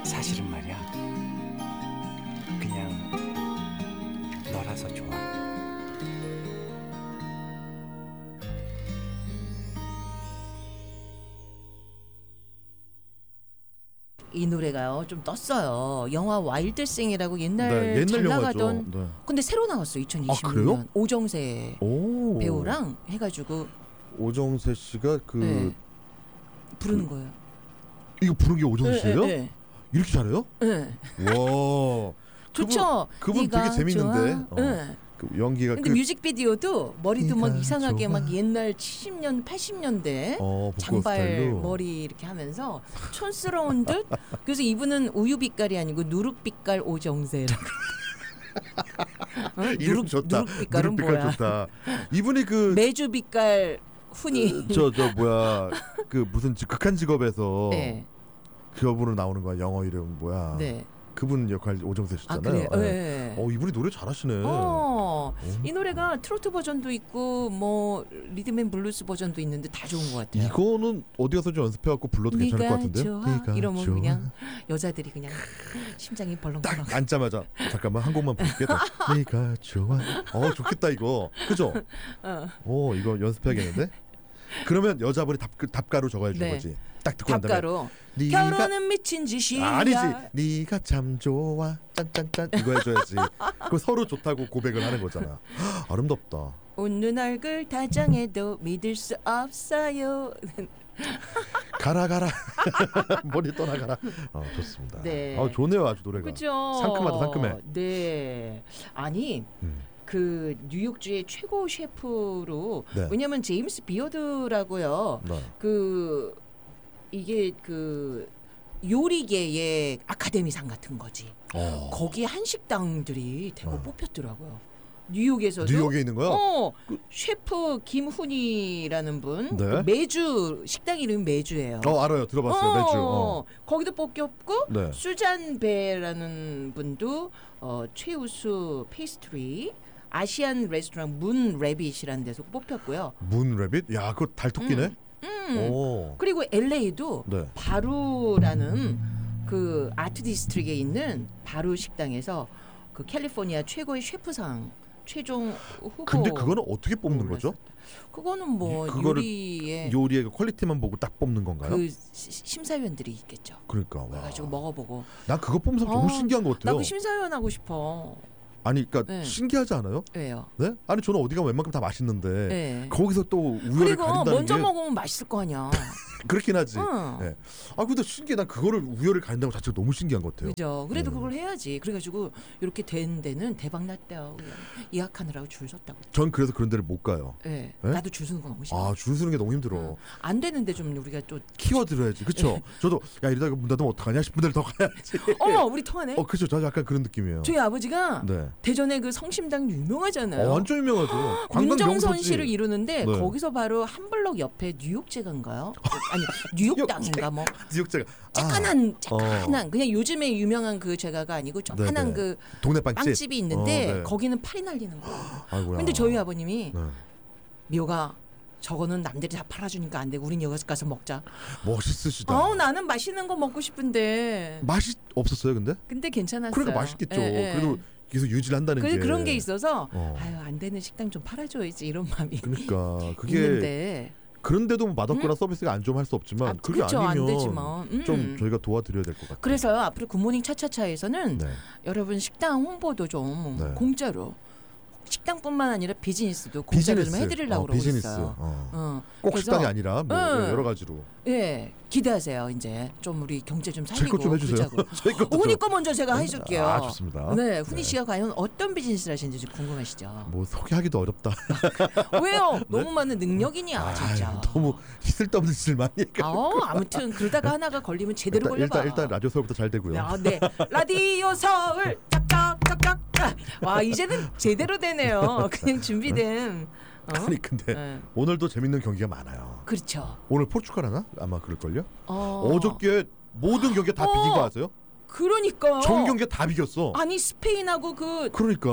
사실은 말이야, 그냥 너라서 좋아. 이 노래가요 좀 떴어요. 영화 와일드싱이라고 옛날 네, 잘 영화죠. 나가던. 네. 근데 새로 나왔어 2020년. 아, 그래요? 오정세 오. 배우랑 해가지고 오정세 씨가 그 네, 부르는 거예요. 이거 부른 게 오정세 씨예요? 네. 이렇게 잘해요? 네. 와. 좋죠. 그분 네가 되게 재밌는데. 좋아. 네. 그 연기가 근데 뮤직비디오도 머리도 막 이상하게 좋아. 막 옛날 70년 80년대 북구 장발 스타일로. 머리 이렇게 하면서 촌스러운 듯. 그래서 이분은 우유 빛깔이 아니고 누룩 빛깔 오정세라고. 이름 좋다. 누룩 빛깔은 누룩 빛깔 뭐야? 좋다. 이분이 그 매주 빛깔 훈이. 저 뭐야 그 무슨 극한 직업에서 네. 그분으로 나오는 거야. 영어 이름 뭐야? 네. 그분 역할 오정세 아 씨잖아요. 그래요. 네. 네. 이분이 노래 잘하시네. 이 노래가 트로트 버전도 있고 뭐 리듬앤 블루스 버전도 있는데 다 좋은 것 같아요. 이거는 어디 가서 좀 연습해갖고 불러도 괜찮을 것 같은데요? 좋아. 이러면 좋아. 그냥 여자들이 그냥 심장이 벌렁벌렁. 딱 앉자마자 잠깐만 한 곡만 부를게. 네가 좋아. 좋겠다 이거. 그죠? 이거 연습해야겠는데? 그러면 여자분이 답가로 적어야 주는 네. 거지. 딱 듣고 난 다음에 답가로 네가 결혼은 미친 짓이야. 아니지. 네가 참 좋아. 짠짠짠 이거 해줘야지. 그 서로 좋다고 고백을 하는 거잖아. 아름답다. 웃는 얼굴 다정해도 믿을 수 없어요. 가라 머리 떠나가라. 좋습니다. 네. 좋네요 아주 노래가. 그죠. 상큼하다 상큼해. 네. 아니 그 뉴욕주의 최고 셰프로. 네. 왜냐면 제임스 비어드라고요. 네. 그 이게 그 요리계의 아카데미상 같은 거지. 거기 한식당들이 대거 뽑혔더라고요. 뉴욕에서도. 뉴욕에 있는 거요? 셰프 김훈이라는 분. 네. 그 메주 식당 이름이 메주예요. 알아요. 들어봤어요. 매주. 거기도 뽑혔고 네. 수잔 베라는 분도 최우수 페이스트리 아시안 레스토랑 문 레빗이라는 데서 뽑혔고요. 문 레빗? 야, 그거 달토끼네. 그리고 LA도 네. 바루라는 그 아트 디스트릭에 있는 바루 식당에서 그 캘리포니아 최고의 셰프상 최종 후보. 근데 그거는 어떻게 뽑는 거죠? 그거는 뭐 그거를 요리의 요리의 그 퀄리티만 보고 딱 뽑는 건가요? 그 심사위원들이 있겠죠. 그러니까 와. 그래가지고 먹어보고. 난 그거 뽑는 사람 너무 신기한 것 같아요. 나 그 심사위원 하고 싶어. 아니, 그러니까 네. 신기하지 않아요? 왜요? 네? 아니 저는 어디 가면 웬만큼 다 맛있는데 네. 거기서 또 우열을 그리고 가린다는 먼저 게 먹으면 맛있을 거 아니야. 그렇긴 하지. 응. 네. 근데 신기해. 난 그거를 우열을 가린다는 것 자체가 너무 신기한 것 같아요. 그죠. 그래도 그걸 해야지. 그래가지고 이렇게 된 데는 대박 났대요. 그냥 예약하느라고 줄 섰다고. 전 그래서 그런 데를 못 가요. 네. 네? 나도 줄 서는 거 너무 싫어. 줄 서는 게 너무 힘들어. 응. 안 되는데 좀 우리가 또 키워드려야지. 그렇죠? 저도 야 이러다가 문 닫으면 어떡하냐 싶은 데를 더 가야지. 어머 우리 통하네. 그렇죠. 저 약간 그런 느낌이에요. 저희 아버지가 네. 대전에 그 성심당 유명하잖아요. 완전 유명하죠. 관광 문정선 명소지. 씨를 이루는데 네. 거기서 바로 한 블럭 옆에 뉴욕제가인가요? 아니 뉴욕당인가 뭐 뉴욕제가 쬐깐한 그냥 요즘에 유명한 그 제가가 아니고 조그만한 네네. 그 동네 빵집이 있는데 네. 거기는 팔이 날리는 거예요. 아이고야. 근데 저희 아버님이 네. 미호가 저거는 남들이 다 팔아주니까 안 돼. 우린 여기 가서 먹자. 멋있으시다. 나는 맛있는 거 먹고 싶은데. 맛이 없었어요, 근데 괜찮았어요. 그러니까 맛있겠죠. 예. 그래도 계속 유지를 한다는 게 그런 게 있어서 어. 안 되는 식당 좀 팔아줘야지 이런 마음이 그러니까 그게 있는데. 그런데도 맛없거나 서비스가 안 좋으면 할 수 없지만 그게 그렇죠. 안 아니면 되지만. 좀 저희가 도와드려야 될 것 같아요. 그래서요 앞으로 굿모닝 차차차에서는 네. 여러분 식당 홍보도 좀 네. 공짜로 식당뿐만 아니라 비즈니스도 공짜로 좀 해드리려고 그러고 비즈니스. 있어요. 꼭 그래서, 식당이 아니라 뭐 여러 가지로. 예, 기대하세요. 이제 좀 우리 경제 좀 제 살리고 것 좀 해주세요. 저희 것도 훈이 좀. 거 먼저 제가 해줄게요. 좋습니다. 네, 훈이 네. 씨가 과연 어떤 비즈니스를 하시는지 좀 궁금하시죠? 뭐 소개하기도 어렵다. 왜요? 너무 많은 능력이냐 진짜. 너무 쓸데없는 짓을 많이 해가. 아무튼 그러다가 하나가 걸리면 제대로 걸려봐. 일단 라디오 서울부터 잘 되고요. 네, 라디오 서울 짝짝짝짝. 와 이제는 제대로 되네요. 그냥 준비된. 아니 근데 네. 오늘도 재밌는 경기가 많아요. 그렇죠. 오늘 포르투갈 하나? 아마 그럴걸요? 어저께 모든 경기가 다 비긴 거 아세요? 그러니까. 전 경기가 다 비겼어. 아니 스페인하고 그러니까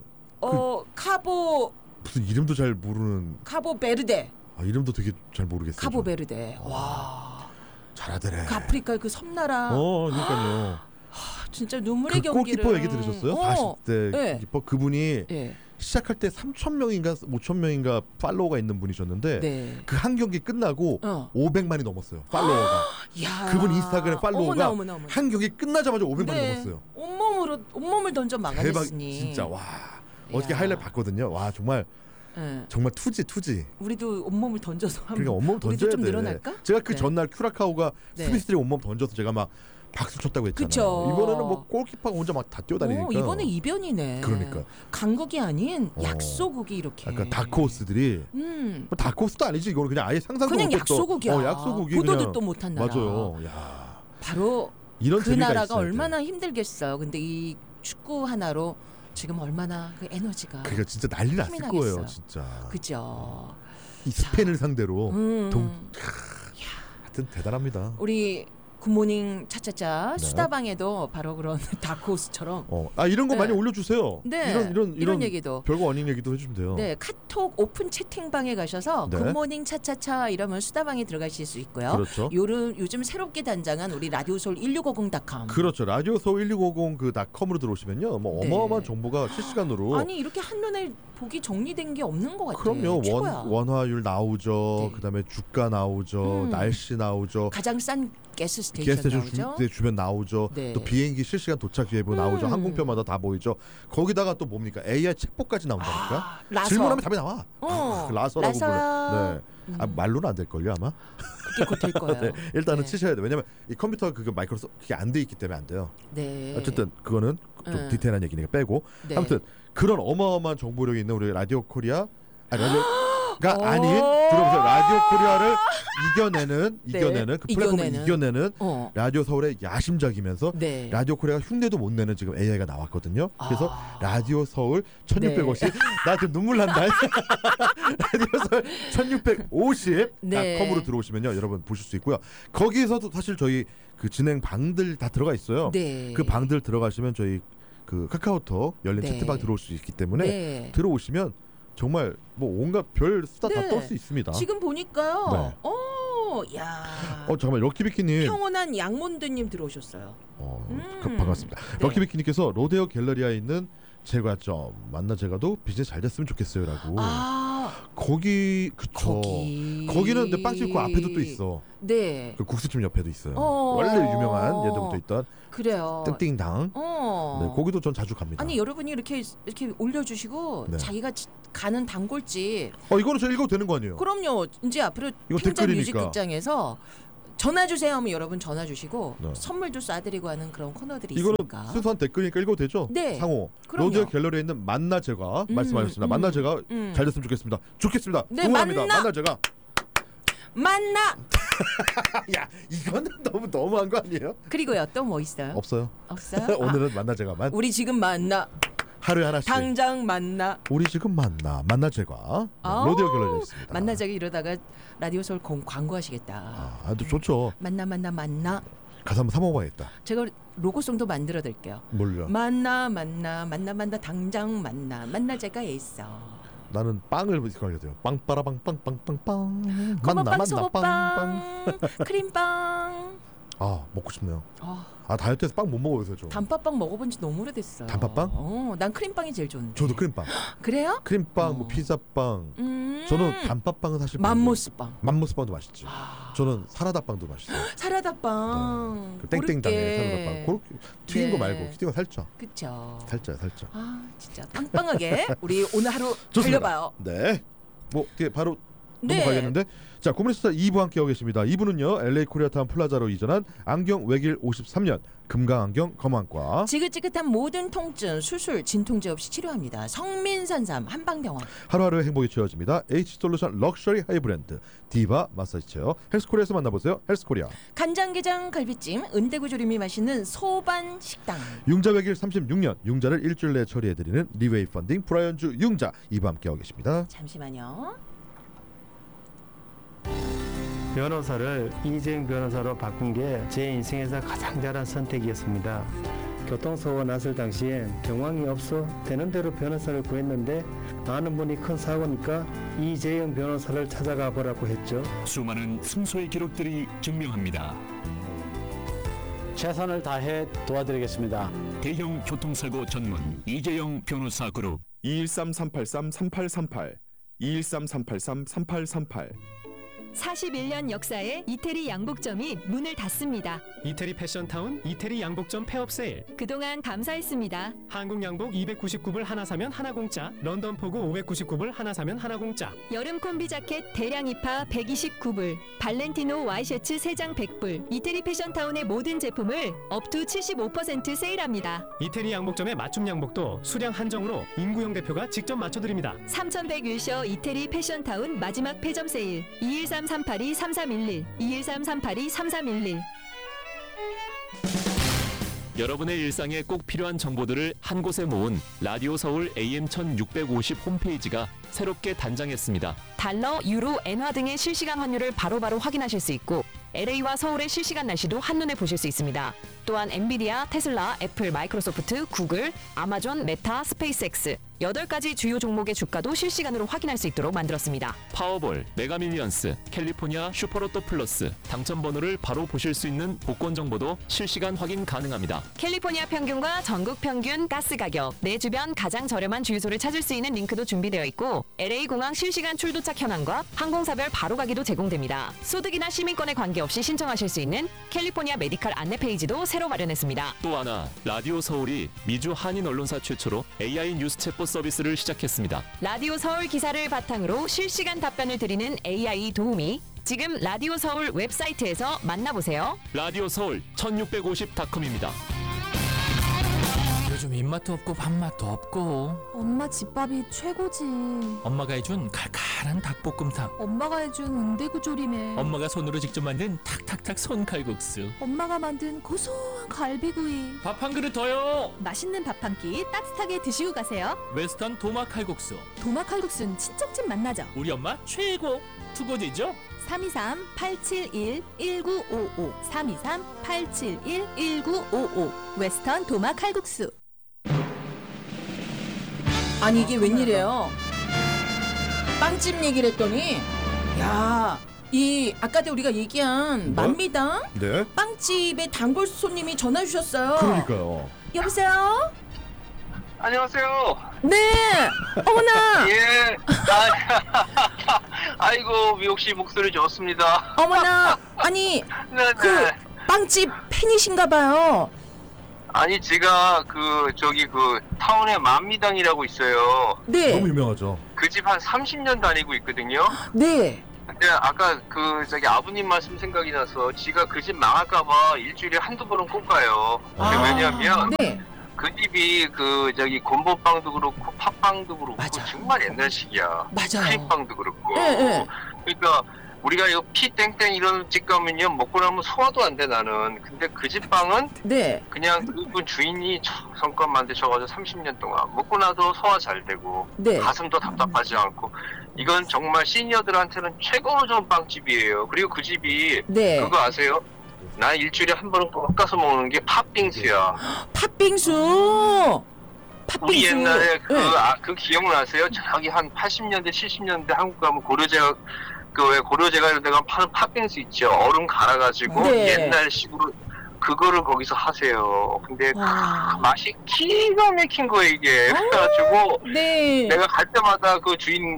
카보 무슨 이름도 잘 모르는 베르데. 이름도 되게 잘 모르겠어요. 카보 베르데. 와. 잘하더래. 그 아프리카의 그 섬나라. 그러니까요. 진짜 눈물의 그 경기를. 골키퍼 얘기 들으셨어요? 40대 네. 골키퍼 그분이 네. 시작할 때 3,000명인가 5,000명인가 팔로워가 있는 분이셨는데 네. 그 한 경기 끝나고 500만이 넘었어요. 팔로워가. 야. 그분 인스타그램 팔로워가 어머나. 한 경기 끝나자마자 500만이 네. 넘었어요. 온몸을 던져 대박 막아냈으니. 진짜 와. 어떻게 하이라이트 봤거든요. 와 정말 네. 정말 투지. 우리도 온몸을 던져서 하면 그러니까 온몸 우리도 던져야 좀 돼. 늘어날까? 제가 그 네. 전날 큐라카오가 네. 수비수들이 온몸 던져서 제가 막 박수 쳤다고 했잖아요. 그쵸. 이번에는 뭐 골키퍼가 혼자 막 다 뛰어다니니까. 이번에 이변이네. 그러니까. 강국이 아닌 약소국이 이렇게. 약간 다크호스들이 뭐 다크호스도 아니지 이거는 그냥 아예 상상도 그냥 못했던 약소국이야. 약소국이 보도 그냥 듣도 못한 나라. 맞아요. 야. 바로 이런 그 재미가 나라가 있어야 돼. 얼마나 힘들겠어요. 근데 이 축구 하나로 지금 얼마나 그 에너지가. 그러니까 진짜 난리 났을 힘이 거예요, 나겠어요. 진짜. 그죠. 이 스페인을 상대로 음. 하여튼 대단합니다. 우리 굿모닝 차차차 네. 수다방에도 바로 그런 다크호스처럼 이런 거 네. 많이 올려주세요. 네. 이런 얘기도 별거 아닌 얘기도 해주면 돼요. 네, 카톡 오픈 채팅방에 가셔서 네. 굿모닝 차차차 이러면 수다방에 들어가실 수 있고요. 그렇죠. 요즘 새롭게 단장한 우리 라디오솔 1650.com. 그렇죠. 라디오 서울 1650 그 닷컴으로 들어오시면요, 뭐 네. 어마어마한 정보가 실시간으로. 아니 이렇게 한눈에 보기 정리된 게 없는 것 같아요. 그럼요. 최고야. 원화율 나오죠. 네. 그다음에 주가 나오죠. 날씨 나오죠. 가장 싼 가스 스테이션 게스트 나오죠. 주변 나오죠. 네. 또 비행기 실시간 도착 예보 나오죠. 항공편마다 다 보이죠. 거기다가 또 뭡니까? AI 책보까지 나온다니까. 라서. 질문하면 답이 나와. 그 라서라고 라서야. 불러. 네. 말로는 안 될 걸요 아마. 그게 곧 될 거예요. 네. 일단은 네. 치셔야 돼. 왜냐면 이 컴퓨터 그거 마이크로소프트 그게 안 돼 있기 때문에 안 돼요. 네. 어쨌든 그거는 좀 디테일한 얘기니까 빼고. 네. 아무튼 그런 어마어마한 정보력이 있는 우리 라디오 코리아 라디오가 아닌 들어보세요. 라디오 코리아를 이겨내는 그 플랫폼을 이겨내는 라디오 서울의 야심작이면서 네. 라디오 코리아가 흉내도 못 내는 지금 AI가 나왔거든요. 그래서 라디오 서울 1650 나 지금 눈물 난다. 라디오 서울 1650 네. 닷컴으로 들어오시면요 여러분 보실 수 있고요. 거기서도 사실 저희 그 진행 방들 다 들어가 있어요. 네. 그 방들 들어가시면 저희 그 카카오톡 열린 네. 채팅방 들어올 수 있기 때문에 네. 들어오시면 정말 뭐 온갖 별 수다 다 네. 떨 수 있습니다. 지금 보니까요. 네. 야. 정말 럭키비키님 평온한 양몬드님 들어오셨어요. 반갑습니다. 네. 럭키비키님께서 로데오 갤러리아에 있는 제과점 만나 제가도 비즈니스 잘 됐으면 좋겠어요라고. 거기 그쵸. 거기는 근데 빵집 그 앞에도 또 있어. 네. 그 국수집 옆에도 있어요. 원래 유명한 예전부터 있던 그래요. 띵띵당. 네, 거기도 전 자주 갑니다. 아니 여러분이 이렇게 올려주시고 네. 자기가 가는 단골집. 이거는 저 읽어도 되는 거 아니에요? 그럼요. 이제 앞으로 이거 팽자 댓글이니까. 뮤직극장에서 전화 주세요 하면 여러분 전화 주시고 네. 선물도 쏴드리고 하는 그런 코너들이 이거는 있으니까. 순수한 댓글이니까 읽어도 되죠? 네. 상호. 그럼요. 로데오 갤러리에 있는 만나 제가 말씀하셨습니다. 만나 제가 잘 됐으면 좋겠습니다. 좋겠습니다. 네, 응원합니다. 만나 제가. 만나. 야 이거는 너무한 거 아니에요? 그리고요 또 뭐 있어요? 없어요. 없어요? 오늘은 만나 제가만 우리 지금 만나. 하루에 하나씩. 당장 만나. 우리 지금 만나 제가 로데오 갤러리에 있습니다. 만나 제가 이러다가 라디오 서울 광고하시겠다. 또 좋죠. 만나. 가서 한번 사 먹어야겠다. 제가 로고송도 만들어 드릴게요. 뭘요? 만나 당장 만나 제가 있어. 나는 빵을 가야 돼요. 빵빠라빵빵빵빵빵. 검은빵, 소금빵, 빵빵. 크림빵. 먹고 싶네요. 다이어트해서 빵 못 먹어요, 저. 단팥빵 먹어본 지 너무 오래됐어요. 단팥빵? 난 크림빵이 제일 좋은데. 저도 크림빵. 그래요? 크림빵, 뭐 피자빵. 저는 단팥빵은 사실 맘모스빵. 맘모스빵도 맛있지. 저는 사라다빵도 맛있어요. 사라다빵. 그 땡땡당의 사라다빵. 그렇게 튀긴 거 말고 튀긴 거 살짝. 그쵸. 살짝. 진짜 빵빵하게 우리 오늘 하루 좋습니다. 달려봐요. 네. 뭐 어떻게 바로 네. 넘어가겠는데. 자, 고민스타 2부 함께하고 계십니다. 2부는요. LA 코리아타운 플라자로 이전한 안경 외길 53년 금강안경 검안과 지긋지긋한 모든 통증, 수술, 진통제 없이 치료합니다. 성민산삼 한방병원. 하루하루의 행복이 채워집니다. H솔루션 럭셔리 하이브랜드 디바 마사지 체어 헬스코리아에서 만나보세요. 헬스코리아. 간장게장 갈비찜, 은대구조림이 맛있는 소반 식당. 융자 외길 36년 융자를 일주일 내에 처리해드리는 리웨이 펀딩 브라이언주 융자 2부 함께하고 계십니다. 잠시만요. 변호사를 이재용 변호사로 바꾼 게 제 인생에서 가장 잘한 선택이었습니다. 교통사고가 났을 당시엔 정황이 없어 되는 대로 변호사를 구했는데 아는 분이 큰 사고니까 이재영 변호사를 찾아가 보라고 했죠. 수많은 승소의 기록들이 증명합니다. 최선을 다해 도와드리겠습니다. 대형 교통사고 전문 이재영 변호사 그룹 213-383-3838 213-383-3838 41년 역사의 이태리 양복점이 문을 닫습니다. 이태리 패션타운 이태리 양복점 폐업 세일. 그동안 감사했습니다. 한국 양복 299불 하나 사면 하나 공짜. 런던 포구 599불 하나 사면 하나 공짜. 여름 콤비 자켓 대량 입하 129불. 발렌티노 와이셔츠 3장 100불. 이태리 패션타운의 모든 제품을 업투 75% 세일합니다. 이태리 양복점의 맞춤 양복도 수량 한정으로 임구영 대표가 직접 맞춰드립니다. 3101셔 이태리 패션타운 마지막 폐점 세일. 213-382-3311 213-382-3311. 여러분의 일상에 꼭 필요한 정보들을 한 곳에 모은 라디오 서울 AM 1650 홈페이지가 새롭게 단장했습니다. 달러, 유로, 엔화 등의 실시간 환율을 바로바로 확인하실 수 있고 LA와 서울의 실시간 날씨도 한눈에 보실 수 있습니다. 또한 엔비디아, 테슬라, 애플, 마이크로소프트, 구글, 아마존, 메타, 스페이스X 8가지 주요 종목의 주가도 실시간으로 확인할 수 있도록 만들었습니다. 파워볼, 메가밀리언스, 캘리포니아 슈퍼로또 플러스 당첨 번호를 바로 보실 수 있는 복권 정보도 실시간 확인 가능합니다. 캘리포니아 평균과 전국 평균 가스 가격, 내 주변 가장 저렴한 주유소를 찾을 수 있는 링크도 준비되어 있고 LA 공항 실시간 출도착 현황과 항공사별 바로 가기도 제공됩니다. 소득이나 시민권에 관계없이 신청하실 수 있는 캘리포니아 메디칼 안내 페이지도 새로 마련했습니다. 또 하나, 라디오 서울이 미주 한인 언론사 최초로 AI 뉴스 챗봇 서비스를 시작했습니다. 라디오 서울 기사를 바탕으로 실시간 답변을 드리는 AI 도우미, 지금 라디오 서울 웹사이트에서 만나보세요. 라디오 서울 1650.com입니다. 요즘 입맛도 없고 밥맛도 없고. 엄마 집밥이 최고지. 엄마가 해준 칼칼한 닭볶음탕. 엄마가 해준 응대구조림에. 엄마가 손으로 직접 만든 탁탁탁 손칼국수. 엄마가 만든 고소한 갈비구이. 밥 한 그릇 더요. 맛있는 밥 한 끼 따뜻하게 드시고 가세요. 웨스턴 도마 칼국수. 도마 칼국수는 친정집 맛나죠. 우리 엄마 최고. 투고지죠? 323-871-1955 323-871-1955 웨스턴 도마 칼국수. 아니 이게 웬일이에요? 빵집 얘기를 했더니 야, 이 아까도 우리가 얘기한 뭐? 만미당 네? 빵집의 단골 손님이 전화 주셨어요. 그러니까요. 여보세요? 안녕하세요. 네. 어머나. 예. 아이고 미옥 씨 목소리 좋습니다. 어머나. 아니 네, 그 네. 빵집 팬이신가 봐요. 아니 제가 그 타운에 만미당이라고 있어요. 네. 너무 유명하죠. 그 집 한 30년 다니고 있거든요. 네. 근데 아까 아버님 말씀 생각이 나서 지가 그 집 망할까봐 일주일에 한두 번은 꼭 가요. 왜냐면 네. 그 집이 곰보빵도 그렇고 팥빵도 그렇고 맞아. 정말 옛날식이야. 맞아요. 크림빵도 그렇고. 네. 그러니까 우리가 이거 피 땡땡 이런 집 가면요 먹고 나면 소화도 안 돼 나는. 근데 그 집 빵은 네. 그냥 그분 주인이 성껏 만드셔가지고 30년 동안 먹고 나서 소화 잘 되고 네. 가슴도 답답하지 않고 이건 정말 시니어들한테는 최고로 좋은 빵집이에요. 그리고 그 집이 네. 그거 아세요? 나 일주일에 한 번은 꼭 가서 먹는 게 팥빙수야. 팥빙수. 우리 옛날에 네. 그 기억나세요? 저기 한 80년대 70년대 한국 가면 고려제가 왜 고려제가 이런 데가 파는 팥빙수 있죠. 얼음 갈아가지고 네. 옛날식으로 그거를 거기서 하세요. 근데 와. 맛이 기가 막힌 거예요 이게. 그래가지고 네. 내가 갈 때마다 그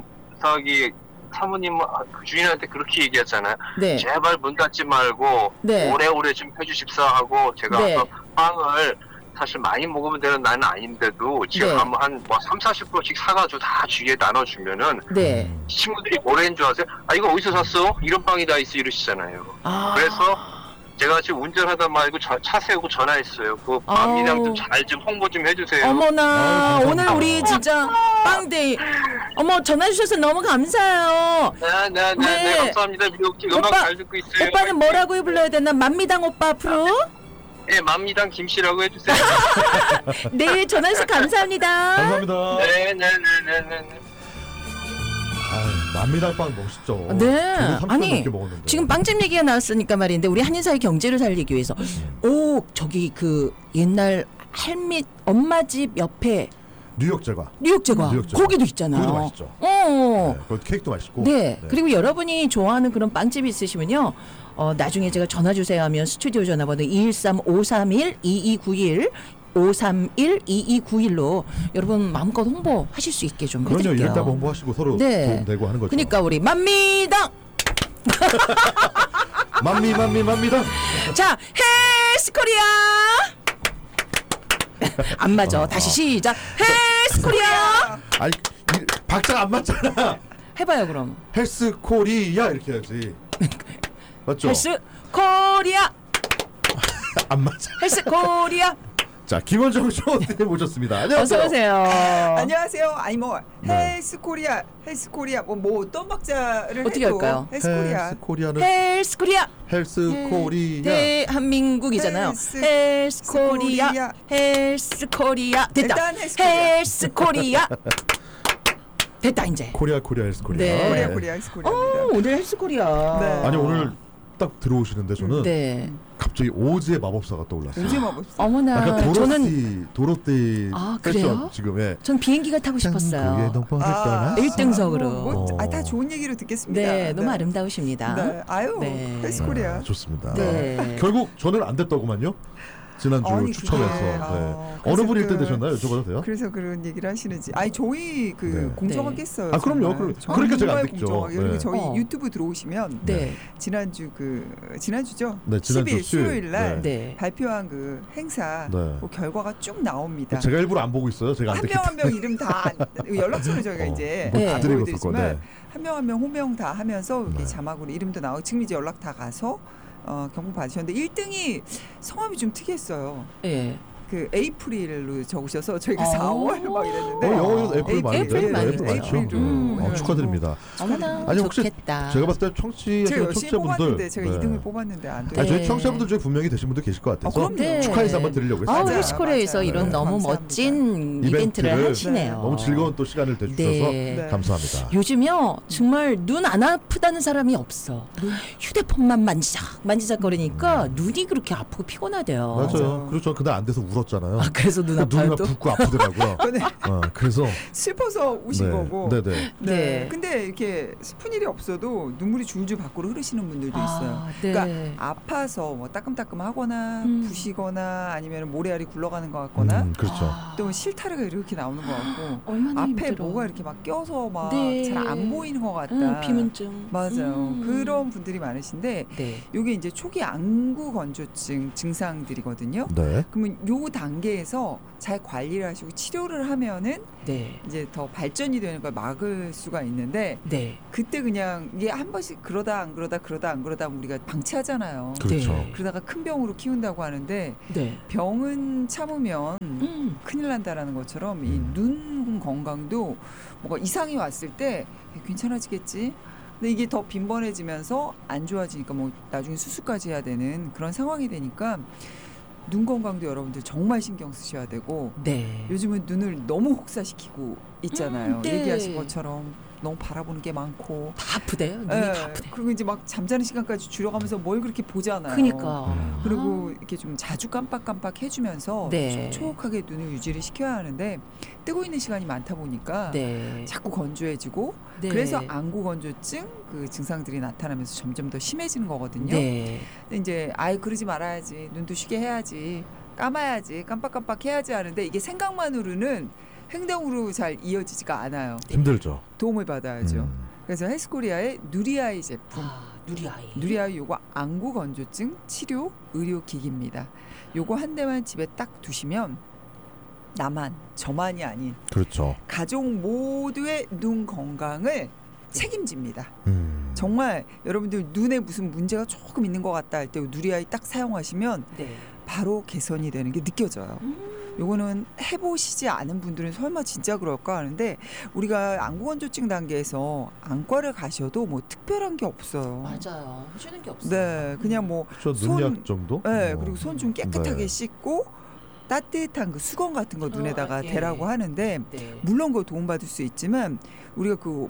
사모님 그 주인한테 그렇게 얘기했잖아요. 네. 제발 문 닫지 말고 네. 오래오래 좀 해주십사 하고 제가 네. 와서 빵을 사실 많이 먹으면 되는 나는 아닌데도 지금 네. 가면 한 30-40%씩 사가지고 다 주위에 나눠주면은 네. 친구들이 뭐라는 줄 아세요? 아 이거 어디서 샀어? 이런 빵이 다 있어 이러시잖아요. 그래서 제가 지금 운전하다 말고 차 세우고 전화했어요. 그 만미당 좀 잘 좀 홍보 좀 해주세요. 어머나 오늘 우리 진짜 빵데이. 어머 전화 주셔서 너무 감사해요. 네, 감사합니다. 음악 잘 듣고 있어요. 오빠는 뭐라고 불러야 되나? 만미당 오빠 앞으로? 네, 만미당 김씨라고 해주세요. 네, 전화 주셔서 감사합니다. 감사합니다. 네. 만미당빵 멋있죠. 네. 아니 먹었는데. 지금 빵집 얘기가 나왔으니까 말인데 우리 한인사회 경제를 살리기 위해서 오 저기 그 옛날 엄마 집 옆에 뉴욕 제과 거기도 있잖아요. 거기도 맛있죠. 네, 거기 케이크도 맛있고. 네. 그리고 여러분이 좋아하는 그런 빵집이 있으시면요. 나중에 제가 전화 주세요 하면 스튜디오 전화번호 213-531-2291 531-2291로 여러분 마음껏 홍보하실 수 있게 좀 해드릴게요. 그럼요. 일단 홍보하시고 서로 도움 되고 하는 거죠. 그러니까 우리 맘미당 맘미당. 자, 헬스코리아 안 맞아. 다시 시작. 헬스코리아. 아니 박자가 안 맞잖아. 해봐요 그럼. 헬스코리아 이렇게 해야지. 맞죠? 헬스코리아. 안 맞아. 헬스코리아. 자, 김원정 쇼호스트 모셨습니다. 안녕하세요. 어서 오세요. 안녕하세요. 아니 뭐 헬스코리아 뭐 어떤 박자를 어떻게 해도 할까요? 헬스코리아는 헬스코리아 대한민국이잖아요. 헬스코리아 됐다. 일단 헬스코리아 됐다 이제. 코리아 헬스코리아. 네. 코리아 헬스코리아입니다. 오늘 헬스코리아. 네. 아니 오늘 딱 들어오시는데 저는 갑자기 오즈의 마법사가 떠올랐어요. 오즈의 마법사. 어머나. 약간 저는 도로띠 그래요? 지금 전 비행기가 타고 싶었어요. 1등석으로. 다 좋은 얘기로 듣겠습니다. 네, 너무 아름다우십니다. 네. 아유, 헬스코리아. 좋습니다. 네. 결국 저는 안 됐더구만요. 지난주 추첨해서 어느 분이 1등 되셨나요? 여쭤봐도 돼요? 그래서 그런 얘기를 하시는지. 아니 저희 공정하겠어요. 그럼요. 그러니까 제가 안 됐죠. 그리고 저희 유튜브 들어오시면 지난주죠. 네, 10일 수요일 날 발표한 그 행사 그 결과가 쭉 나옵니다. 제가 일부러 안 보고 있어요. 제가 안 됐기 때문에. 한 명 이름 다 연락처를 저희가 이제 보여드리지만 한 명 호명 다 하면서 이렇게 자막으로 이름도 나오고 지금 이제 연락 다 가서 경품 받으셨는데 1등이 성함이 좀 특이했어요. 예. 그 에이프릴로 적으셔서 저희가 4월 막 이랬는데 영어에도 에이프릴 많죠. 축하드립니다. 어머나 아니 혹시 좋겠다. 제가 봤을 때 청취자분들 제가 2등을 뽑았는데 안 돼요. 저희 청취자분들 중에 분명히 되신 분도 계실 것 같아서 네. 축하 인사 한번 드리려고 했어요. 헬스코리아에서 이런 너무 멋진 이벤트를 하시네요. 너무 즐거운 또 시간을 내주셔서 감사합니다. 요즘요 정말 눈 안 아프다는 사람이 없어. 휴대폰만 만지작거리니까 눈이 그렇게 아프고 피곤하대요. 맞아요. 그리고 저 그날 안 돼서 울었잖아요. 그래서 눈 아파요. 눈이 붓고 아프더라고요. 그래서 슬퍼서 우신 거고. 네. 근데 이렇게 슬픈 일이 없어도 눈물이 줄줄 밖으로 흐르시는 분들도 있어요. 그러니까 아파서 뭐 따끔따끔하거나 부시거나 아니면 모래알이 굴러가는 것 같거나. 그렇죠. 또 실타래가 이렇게 나오는 것 같고. 앞에 힘들어. 뭐가 이렇게 막 껴서 막 잘 안 보이는 것 같다. 비문증. 맞아요. 그런 분들이 많으신데 이게 이제 초기 안구 건조증 증상들이거든요. 그러면 요 단계에서 잘 관리를 하시고 치료를 하면은 이제 더 발전이 되는 걸 막을 수가 있는데 그때 그냥 이게 한 번씩 그러다 안 그러다 우리가 방치하잖아요. 그렇죠. 그러다가 큰 병으로 키운다고 하는데 병은 참으면 큰일 난다라는 것처럼 이 눈 건강도 뭐가 이상이 왔을 때 괜찮아지겠지. 근데 이게 더 빈번해지면서 안 좋아지니까 뭐 나중에 수술까지 해야 되는 그런 상황이 되니까 눈 건강도 여러분들 정말 신경 쓰셔야 되고 요즘은 눈을 너무 혹사시키고 있잖아요. 얘기하신 것처럼 너무 바라보는 게 많고 다 아프대요. 눈이 다 아프대. 그리고 이제 막 잠자는 시간까지 줄여가면서 뭘 그렇게 보잖아요. 그러니까. 그리고 이렇게 좀 자주 깜빡깜빡 해주면서 촉촉하게 눈을 유지를 시켜야 하는데 뜨고 있는 시간이 많다 보니까 자꾸 건조해지고 그래서 안구 건조증 그 증상들이 나타나면서 점점 더 심해지는 거거든요. 근데 이제 아예 그러지 말아야지, 눈도 쉬게 해야지, 감아야지, 깜빡깜빡 해야지 하는데 이게 생각만으로는 행동으로 잘 이어지지가 않아요. 힘들죠. 도움을 받아야죠. 그래서 헬스코리아의 누리아이 제품. 누리아이 요거 안구 건조증 치료 의료기기입니다. 요거 한 대만 집에 딱 두시면 저만이 아닌 가족 모두의 눈 건강을 책임집니다. 정말 여러분들 눈에 무슨 문제가 조금 있는 것 같다 할 때 누리아이 딱 사용하시면 바로 개선이 되는 게 느껴져요. 요거는 해보시지 않은 분들은 설마 진짜 그럴까 하는데 우리가 안구 건조증 단계에서 안과를 가셔도 뭐 특별한 게 없어요. 맞아요. 해주는 게 없어요. 네, 그냥 뭐 눈약 정도. 그리고 손 좀 깨끗하게 씻고 따뜻한 그 수건 같은 거 눈에다가 대라고 하는데 물론 그거 도움 받을 수 있지만 우리가 그 막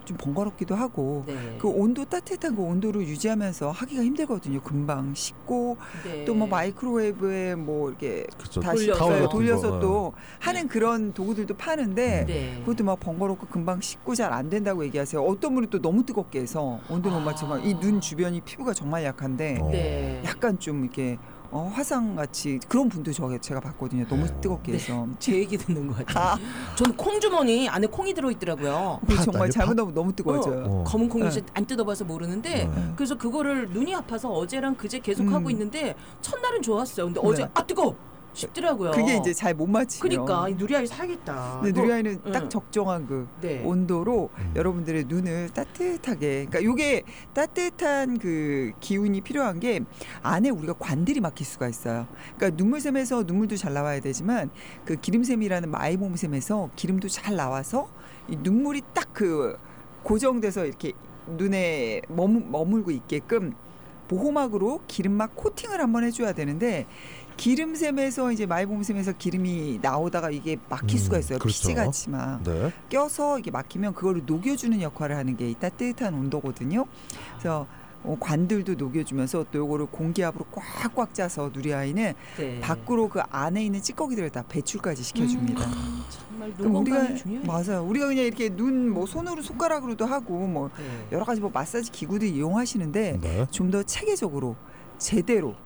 좀 번거롭기도 하고 네. 그 온도 따뜻한 그 온도를 유지하면서 하기가 힘들거든요. 금방 식고 네. 또 뭐 마이크로웨이브에 뭐 이렇게 그쵸. 다시 돌려서 또 하는 그런 도구들도 파는데 네. 그것도 막 번거롭고 금방 식고 잘 안 된다고 얘기하세요. 어떤 분은 또 너무 뜨겁게 해서 온도 못 맞추면 이 눈 주변이 피부가 정말 약한데 네. 약간 좀 이렇게 화상 같이 그런 분도 제가 봤거든요. 너무 뜨겁게 해서. 제 얘기 듣는 것 같아요. 저는 콩주머니 안에 콩이 들어있더라고요. 정말 잘못하면 너무 뜨거워져요. 검은 콩인지 안 뜯어봐서 모르는데 그래서 그거를 눈이 아파서 어제랑 그제 계속 하고 있는데 첫날은 좋았어요. 근데 어제 뜨거워 싶더라고요. 그게 이제 잘 못 맞히면. 그러니까 누리아이 사야겠다. 근데 누리아이는 딱 적정한 그 온도로 여러분들의 눈을 따뜻하게. 그러니까 이게 따뜻한 그 기운이 필요한 게 안에 우리가 관들이 막힐 수가 있어요. 그러니까 눈물샘에서 눈물도 잘 나와야 되지만 그 기름샘이라는 마이몸샘에서 기름도 잘 나와서 이 눈물이 딱 그 고정돼서 이렇게 눈에 머물고 있게끔 보호막으로 기름막 코팅을 한번 해줘야 되는데. 기름샘에서 이제 마이봄샘에서 기름이 나오다가 이게 막힐 수가 있어요. 그렇죠. 피지같이 막 껴서 이게 막히면 그거를 녹여주는 역할을 하는 게 이 따뜻한 온도거든요. 그래서 관들도 녹여주면서 또 요거를 공기압으로 꽉꽉 짜서 누리아이는 밖으로 그 안에 있는 찌꺼기들을 다 배출까지 시켜줍니다. 정말 눈 건강이 중요해요. 맞아요. 우리가 그냥 이렇게 눈 뭐 손으로 손가락으로도 하고 뭐 여러 가지 뭐 마사지 기구들 이용하시는데 좀 더 체계적으로 제대로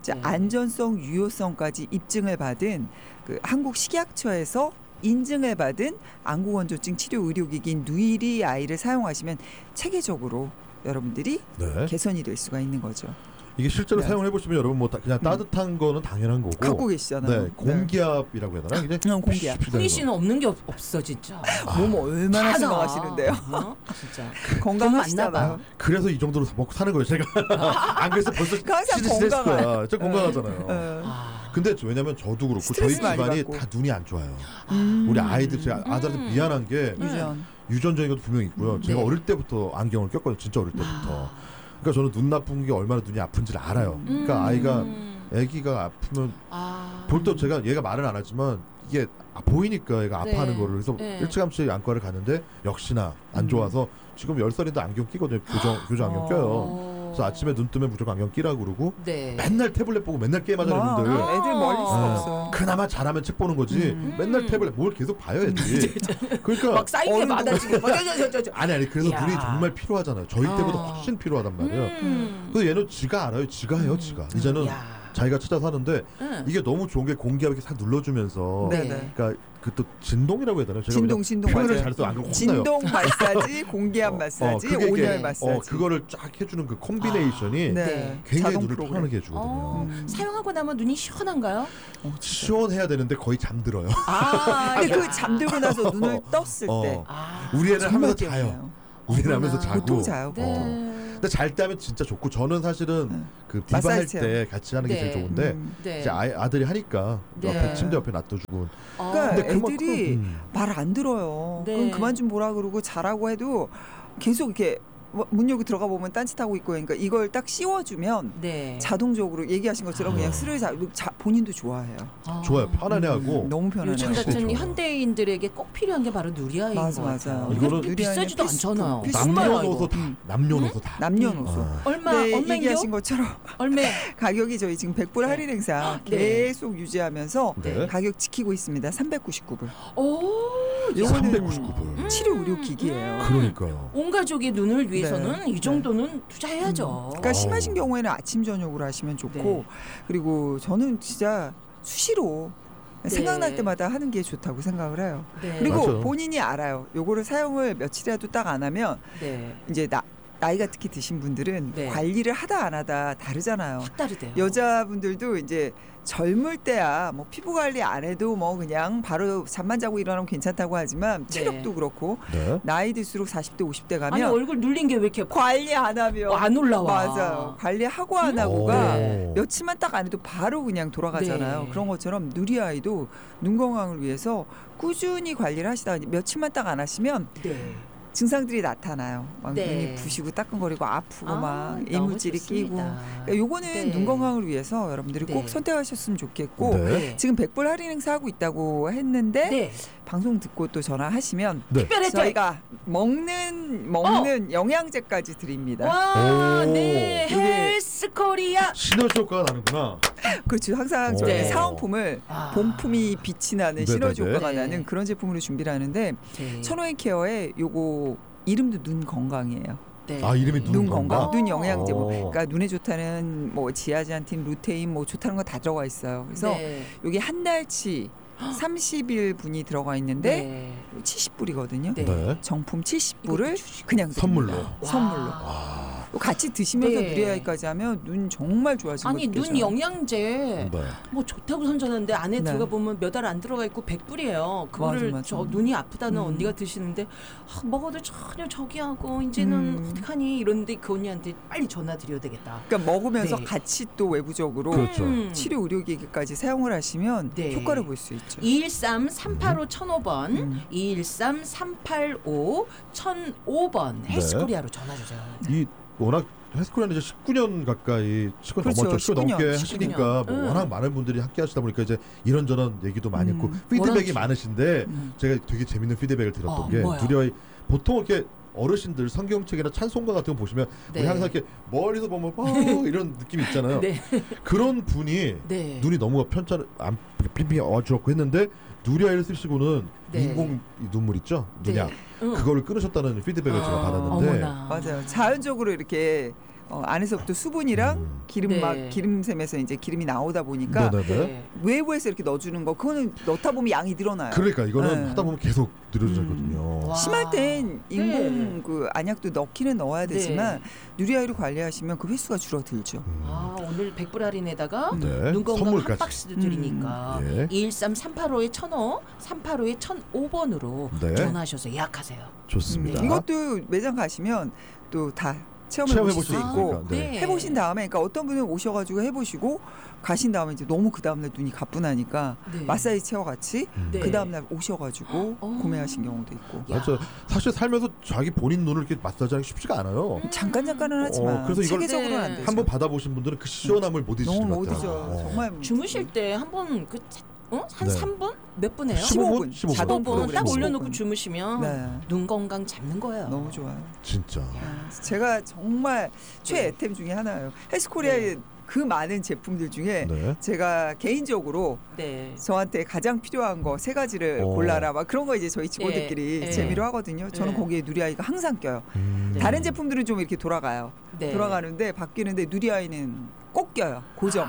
안전성, 유효성까지 입증을 받은 그 한국 식약처에서 인증을 받은 안구건조증 치료 의료기기인 누리아이를 사용하시면 체계적으로 여러분들이 개선이 될 수가 있는 거죠. 이게 실제로 사용을 해보시면 여러분 뭐 그냥 따뜻한 거는 당연한 거고 갖고 계시잖아요. 공기압이라고 해야 되나? 그냥 공기압. 훈이 씨는 없는 게 없어 진짜. 몸 얼마나 생각하시는데요. 진짜 건강하시잖아요. 그래서 이 정도로 먹고 사는 거예요. 제가 안 그래서 벌써 시리즈했을 거야. 진짜 건강하잖아요. 근데 왜냐면 저도 그렇고 저희 집안이 다 눈이 안 좋아요. 우리 아이들 제 아들한테 미안한 게 유전적인 것도 분명히 있고요. 제가 어릴 때부터 안경을 꼈거든요. 진짜 어릴 때부터. 그러니까 저는 눈 나쁜 게 얼마나 눈이 아픈지를 알아요. 그러니까 아기가 아프면 볼 때 제가 얘가 말은 안 하지만 이게 보이니까 얘가 아파하는 거를 그래서 일찌감치 안과를 갔는데 역시나 안 좋아서 지금 10살인데 안경 끼거든요. 교정 안경 껴요. 그래서 아침에 눈 뜨면 무조건 안경 끼라고 그러고 맨날 태블릿 보고 맨날 게임하자는 분들 애들 멀리 수가 없어. 그나마 잘하면 책 보는 거지 맨날 태블릿 뭘 계속 봐야지. 그러니까 막 쌓인 게 많아지고 아니 그래서 눈이 정말 필요하잖아요. 저희 때보다 훨씬 필요하단 말이에요. 그래서 얘는 지가 알아요. 지가 해요. 지가 이제는 자기가 찾아서 하는데 이게 너무 좋은 게 공기압 이렇게 싹 눌러주면서 그러니까 그 또 진동이라고 해야 되나요? 진동 표현을 잘해서 안 그러고 진동 마사지, 공기압 마사지, 온열 마사지. 그거를 쫙 해주는 그 콤비네이션이 굉장히 눈을 편안하게 해주거든요. 사용하고 나면 눈이 시원한가요? 시원해야 되는데 거의 잠들어요. 근데 그 잠들고 나서 눈을 떴을 때 우리 애는 하면서 자요. 우리는 하면서 자고. 보통 자요. 근데 잘 때 하면 진짜 좋고 저는 사실은 그 비바 할 때 같이 하는 게 제일 좋은데 이제 아들이 하니까 옆에 침대 옆에 놔둬주고. 그러니까 애들이 말 안 들어요. 그럼 그만 좀 보라 그러고 자라고 해도 계속 이렇게 문 열고 들어가 보면 딴짓하고 있고 그러니까 이걸 딱 씌워주면 자동적으로 얘기하신 것처럼 그냥 스르르 본인도 좋아해요. 좋아요. 편안해하고 너무 편안해요. 요즘 같은 현대인들에게 꼭 필요한 게 바로 누리아이인 것 같아요. 이거는 비싸지도 않잖아요. 남녀노소 다. 남녀노소. 얼마인데요? 얘기하신 것처럼 가격이 저희 지금 100불 할인 행사 계속 유지하면서 가격 지키고 있습니다. 399불. 요거는 399불. 치료 의료 기기예요. 그러니까요. 온 가족의 눈을 위해서는 이 정도는 투자해야죠. 그러니까 심하신 경우에는 아침 저녁으로 하시면 좋고 그리고 저는 진짜 수시로 생각날 때마다 하는 게 좋다고 생각을 해요. 그리고 맞아요. 본인이 알아요. 요거를 사용을 며칠이라도 딱 안 하면 이제 나이가 특히 드신 분들은 관리를 하다 안 하다 다르잖아요. 확 다르대요. 여자분들도 이제 젊을 때야 뭐 피부 관리 안 해도 뭐 그냥 바로 잠만 자고 일어나면 괜찮다고 하지만 체력도 그렇고 나이 들수록 40대 50대 가면 아니 얼굴 눌린 게 왜 이렇게 관리 안 하면 안 올라와. 맞아요. 관리하고 안 하고가 며칠만 딱 안 해도 바로 그냥 돌아가잖아요. 그런 것처럼 누리아이도 눈 건강을 위해서 꾸준히 관리를 하시다가 며칠만 딱 안 하시면 증상들이 나타나요. 막 네. 눈이 부시고 따끔거리고 아프고 막 너무 이물질이 끼고. 좋습니다. 그러니까 요거는 네. 눈 건강을 위해서 여러분들이 네. 꼭 선택하셨으면 좋겠고 네. 지금 100불 할인 행사하고 있다고 했는데 네. 방송 듣고 또 전화하시면 네. 특별 혜택. 저희가 먹는 영양제까지 드립니다. 와, 오. 네. 헬스코리아. 시너지 효과가 나는구나. 그렇죠. 항상 오. 저희 네. 사은품을 본품이 빛이 나는 네네네. 시너지 효과가 네. 나는 그런 제품으로 준비를 하는데 네. 천호앤케어의 요거 이름도 눈 건강이에요. 네. 아 이름이 눈 건강, 눈 영양제 뭐, 오. 그러니까 눈에 좋다는 뭐 지아잔틴, 루테인 뭐 좋다는 거 다 들어가 있어요. 그래서 네. 여기 한 달치 30일 분이 들어가 있는데 네. 70불이거든요. 네. 네. 정품 이것도 70불을 주시고. 그냥 선물로. 드립니다. 선물로. 아, 같이 드시면서 네. 누리아이까지 하면 눈 정말 좋아지는 아니 거 눈 느껴져요. 영양제 네. 뭐 좋다고 선전하는데 안에 네. 들어가 보면 몇 알 안 들어가 있고 100불이에요. 그거를 맞아. 저 눈이 아프다는 음. 언니가 드시는데 먹어도 전혀 저기 하고 이제는 어떡하니 이러는데 그 언니한테 빨리 전화 드려야 되겠다. 그러니까 먹으면서 네. 같이 또 외부적으로 그렇죠. 치료 의료기기까지 사용을 하시면 네. 효과를 볼 수 있죠. 213-385-1005번 213-385-1005번 헬스코리아로 전화 주세요. 이 워낙 헬스코리아는 이제 19년 가까이 19년 그렇죠. 넘었죠. 19년 넘게 19년. 하시니까 뭐 워낙 많은 분들이 함께 하시다 보니까 이제 이런저런 얘기도 많이 했고 피드백이 워런티. 많으신데 제가 되게 재밌는 피드백을 들었던 게 뭐야? 누리아이 보통 이렇게 어르신들 성경책이나 찬송가 같은 거 보시면 네. 우리 항상 이렇게 멀리서 보면 이런 느낌이 있잖아요. 네. 그런 분이 네. 눈이 너무 편찮 안 핑핑 어지럽고 했는데 누리아이를 쓰시고는 네. 인공 눈물 있죠? 눈약 네. 응. 그거를 끊으셨다는 피드백을 제가 받았는데 어머나. 맞아요. 자연적으로 이렇게 안에서부터 수분이랑 기름 네. 막 기름샘에서 이제 기름이 나오다 보니까 네네네. 외부에서 이렇게 넣어주는 거 그거는 넣다 보면 양이 늘어나요. 그러니까 이거는 네. 하다 보면 계속 늘어지거든요. 와. 심할 땐 인공 네. 그 안약도 넣기는 넣어야 네. 되지만 누리아이로 관리하시면 그 횟수가 줄어들죠. 아, 오늘 100불 할인에다가 네. 눈 건강 선물까지. 한 박스도 드리니까 예. 213-385-1005 385-1005번으로 네. 전화하셔서 예약하세요. 좋습니다. 이것도 매장 가시면 또 다 체험해 체험해 보실 수 보실 수 있고 있으니까, 네. 해보신 다음에 그러니까 어떤 분은 오셔가지고 해보시고 가신 다음에 이제 너무 그 다음날 눈이 가뿐하니까 네. 마사지 체어 같이 네. 그 다음날 오셔가지고 구매하신 경우도 있고 맞죠. 사실 살면서 자기 본인 눈을 이렇게 마사지하기 쉽지가 않아요. 잠깐은 하지만 그래서 이걸 체계적으로는 안 되죠. 한번 받아보신 분들은 그 시원함을 못 잊으실 너무 것 못 같아요. 잊어요. 정말 주무실 때 한번 한 네. 3분? 몇 분 해요? 15분? 15분. 자동 15분 프로그램 딱 15분. 올려놓고 주무시면 네. 눈 건강 잡는 거예요. 너무 좋아요. 진짜. 제가 정말 최애템 중에 하나예요. 헬스코리아의 그 많은 제품들 중에 네. 제가 개인적으로 네. 저한테 가장 필요한 거 3가지를 오. 골라라 막 그런 거 이제 저희 직원들끼리 네. 재미로 하거든요. 저는 네. 거기에 누리아이가 항상 껴요. 네. 다른 제품들은 좀 이렇게 돌아가요. 네. 돌아가는데 바뀌는데 누리아이는 꼭 껴요. 고정.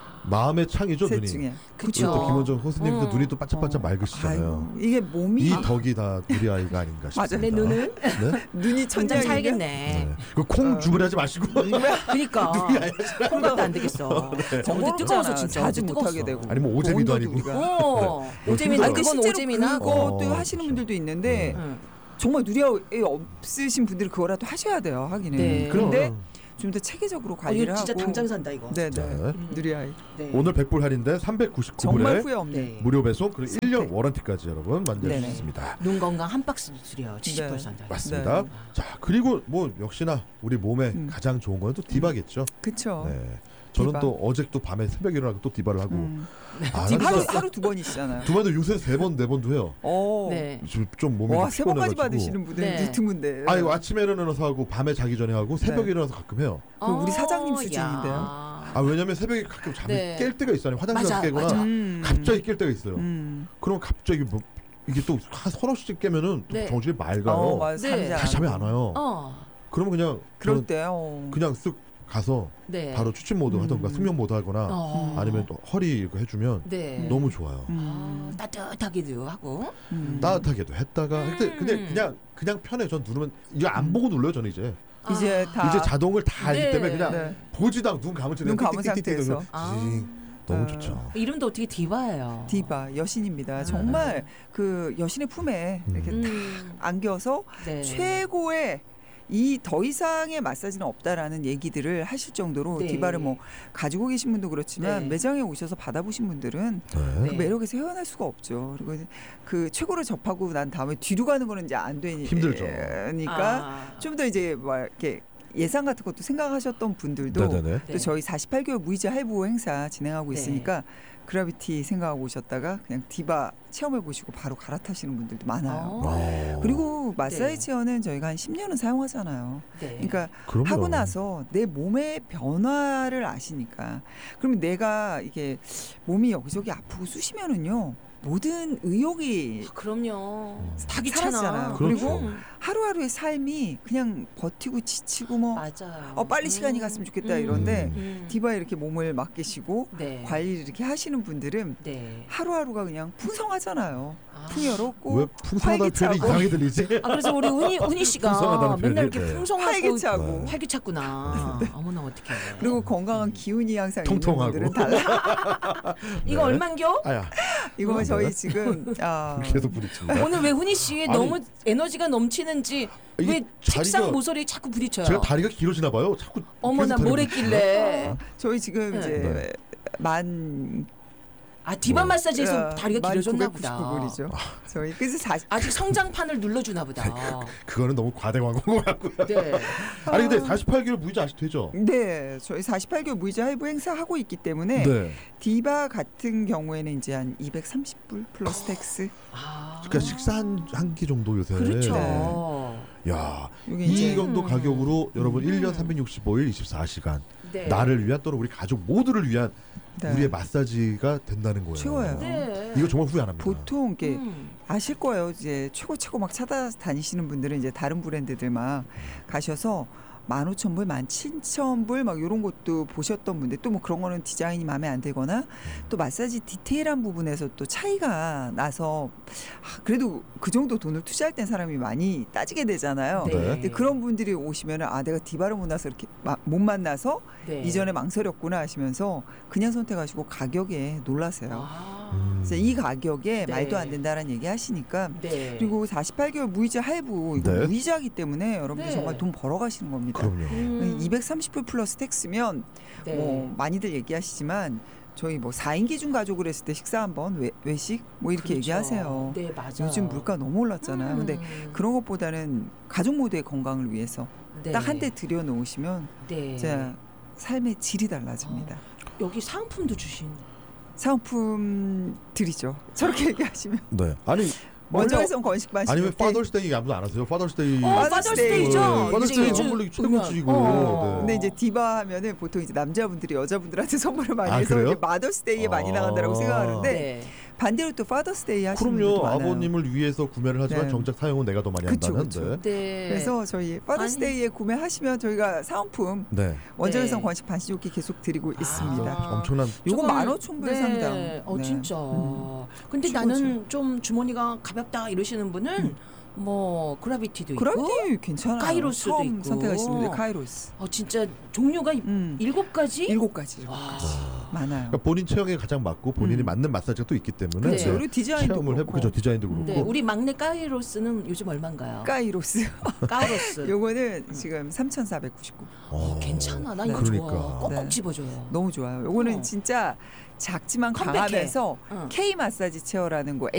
마음의 창이죠 셋 눈이. 중에. 그쵸. 또 김원정 호스님도 눈이 또 반짝반짝 맑으시잖아요. 아이고, 이게 몸이 이 덕이 다 누리 아이가 아닌가 싶습니다. 내 눈은 네? 눈이 천장 천장이면 살겠네. 네. 그콩 주문하지 마시고. 그러니까 누리 아이 하시라고. 콩밥도 안 되겠어. 어제 뜨거워서 진짜 자주 어제 못하게 뜨거웠어. 되고. 아니 뭐 오재미도 온도도 아니고. 어, 네. 오재미나 힘들어요. 그건 오재미나. 그것도 어, 하시는 그렇죠. 분들도 있는데 응. 정말 누리아이 없으신 분들은 그거라도 하셔야 돼요. 하기는. 네. 그런데 좀 더 체계적으로 관리를 이거 진짜 하고. 당장 산다 이거. 네네. 네. 누리아이. 네. 오늘 100불 할인데 정말 399불에 후회 없네. 네. 무료 배송 그리고 1년 워런티까지 여러분 만들 수 네네. 있습니다. 눈 건강 한 박스도 드려요. 70% 네. 산다. 맞습니다. 네. 자 그리고 뭐 역시나 우리 몸에 가장 좋은 건 또 디바겠죠. 그쵸. 네. 저는 디바. 또 어제 또 밤에 새벽에 일어나고 또 디바를 하고 아, 지금 나 진짜 하루 2번이시잖아요. 두 번도 요새 3번 4번도 해요. 오. 네. 좀 몸이 와, 좀 3번까지 피곤해가지고. 받으시는 분들 네. 드문데. 아이고 아침에 일어나서 하고 밤에 자기 전에 하고 새벽에 네. 일어나서 가끔 해요. 그 우리 사장님 수준인데요. 아 왜냐면 새벽에 가끔 잠이 네. 깰 때가 있어요. 화장실 가서 맞아, 깨거나 맞아. 갑자기 깰 때가 있어요. 그럼 갑자기 뭐 이게 또 한 서너 시쯤 깨면은 또 네. 정신이 맑아요. 맞아. 네. 다시 잠이 안 와요. 그러면 그냥 그럴 저는 때요. 그냥 쓱 가서 네. 바로 추침 모드 하던가 숙면 모드 하거나 아니면 또 허리 이거 해주면 네. 너무 좋아요. 따뜻하기도 하고. 따뜻하게도 했다가 근데 그냥 편해. 전 누르면 이거 안 보고 눌러요. 저는 이제 이제 다 이제 자동을 다 알기 네. 때문에 그냥 네. 보지도 않고 눈 감은 채 눈 감은 상태에서. 너무 좋죠. 이름도 어떻게 디바예요. 디바 여신입니다. 정말 그 여신의 품에 이렇게 딱 안겨서 네. 최고의 이 더 이상의 마사지는 없다라는 얘기들을 하실 정도로 네. 디바를 뭐 가지고 계신 분도 그렇지만 네. 매장에 오셔서 받아보신 분들은 네. 그 매력에서 헤어날 수가 없죠. 그리고 그 최고를 접하고 난 다음에 뒤로 가는 거는 이제 안 되니까 힘들죠. 좀 더 이제 뭐 이렇게 예상 같은 것도 생각하셨던 분들도 네네네. 또 저희 48개월 무이자 할부 행사 진행하고 네. 있으니까 그라비티 생각하고 오셨다가 그냥 디바 체험해 보시고 바로 갈아타시는 분들도 많아요. 그리고 마사지 체어는 저희가 한 10년은 사용하잖아요. 네. 그러니까 그럼요. 하고 나서 내 몸의 변화를 아시니까 그러면 내가 이게 몸이 여기저기 아프고 쑤시면은요. 모든 의욕이 그럼요. 다 사라지잖아요. 귀찮아. 그리고 그렇죠. 하루하루의 삶이 그냥 버티고 지치고 뭐 맞아요. 빨리 시간이 갔으면 좋겠다 이런데 음. 디바에 이렇게 몸을 맡기시고 네. 관리를 이렇게 하시는 분들은 네. 하루하루가 그냥 풍성하잖아요. 풍요롭고 왜 풍성하다는 표현이 활기차고. 이상하게 들리지? 그래서 우리 운희 씨가 풍성하다는 맨날 이렇게 표현이, 네. 풍성하고 활기차고. 활기찼구나. 어머나 어떡해. 그리고 건강한 기운이 항상 통통하고. 있는 분들은 달라. 이거 얼만겨? 아야. 이거 저희 네. 지금 계속 부딪힌다. 오늘 왜 훈희 씨 너무 에너지가 넘치는지 이게 왜 책상 모서리에 자꾸 부딪혀요? 제가 다리가 길어지나 봐요. 자꾸 어머나 계속 뭘 다리가 했길래. 저희 지금 네. 이제 만 디바 마사지에서 다리가 길어졌나 보다. 999불이죠. 저희 그래서 아직 성장판을 눌러주나 보다. 그거는 너무 과대 광고인 것 같고요. 네. 아니 근데 48개월 무이자 아직 되죠? 네, 저희 48개월 무이자 할부 행사하고 있기 때문에 네. 디바 같은 경우에는 이제 한 230불 플러스 텍스. 그러니까 식사 한 끼 정도 요새. 그렇죠. 야, 이게 이 이제 정도 가격으로 여러분 1년 365일 24시간 네. 나를 위한 또는 우리 가족 모두를 위한 네. 우리의 마사지가 된다는 거예요. 최고예요. 네. 이거 정말 후회 안 합니다. 보통 이게 아실 거예요. 이제 최고 막 찾아다니시는 분들은 이제 다른 브랜드들 막 가셔서 15,000불, 17,000불 막 이런 것도 보셨던 분들 또 뭐 그런 거는 디자인이 마음에 안 들거나 또 마사지 디테일한 부분에서 또 차이가 나서 그래도 그 정도 돈을 투자할 땐 사람이 많이 따지게 되잖아요. 네. 근데 그런 분들이 오시면 내가 디바를 못 나서 이렇게 못 만나서 네. 이전에 망설였구나 하시면서 그냥 선택하시고 가격에 놀라세요. 그래서 이 가격에 네. 말도 안 된다라는 얘기 하시니까 네. 그리고 48개월 무이자 할부 이거 네. 무이자이기 때문에 여러분들 네. 정말 돈 벌어 가시는 겁니다. 그럼요. 230불 플러스 텍스면 네. 뭐 많이들 얘기하시지만 저희 뭐 4인 기준 가족을 했을 때 식사 한번 외식 뭐 이렇게 그렇죠. 얘기하세요. 네, 맞아요. 요즘 물가 너무 올랐잖아요. 근데 그런 것보다는 가족 모두의 건강을 위해서 네. 딱 한 대 들여놓으시면 네. 진짜 삶의 질이 달라집니다. 여기 상품도 주신. 상품 드리죠. 저렇게 얘기하시면. 네. 아니 원정에서 건식 마시는 아니면 파더스데이 아무도 안 하세요? 파더스데이. 파더스데이죠. 파더스데이 이제 선물로 최고 주시고. 네. 근데 이제 디바 하면은 보통 이제 남자분들이 여자분들한테 선물을 많이 아, 해서 그래요? 이제 마더스데이에 많이 나간다라고 생각하는데 네. 반대로 또 파더스데이 하시는 분들도 그럼요. 많아요. 아버님을 위해서 구매를 하지만 네. 정작 사용은 내가 더 많이 그쵸, 한다는. 그쵸. 네. 네. 그래서 저희 파더스데이에 구매하시면 저희가 사은품 네. 원정에서 네. 건식 반시조끼 계속 드리고 있습니다. 엄청난. 요거 조금- 15,000불 네. 상당. 네. 진짜. 근데 최고죠. 나는 좀 주머니가 가볍다 이러시는 분은 뭐 그라비티도 있고 그라비티 괜찮아요. 카이로스도 처음 있고. 선택하시는 분들 카이로스. 진짜 종류가 7가지? 7가지. 많아요. 그러니까 본인 체형에 가장 맞고 본인이 맞는 마사지가 또 있기 때문에 그렇죠. 네. 그리고 디자인도 체험을 그렇고. 해보죠. 디자인도 그렇고. 네, 우리 막내 카이로스는 요즘 얼마인가요? 카이로스. 카이로스. 요거는 지금 3,499. 괜찮아. 나 이거 그러니까. 좋아. 꼭꼭 네. 집어줘요. 너무 좋아요. 요거는 진짜 작지만 컴팩해. 강하면서 응. K 마사지 체어라는 거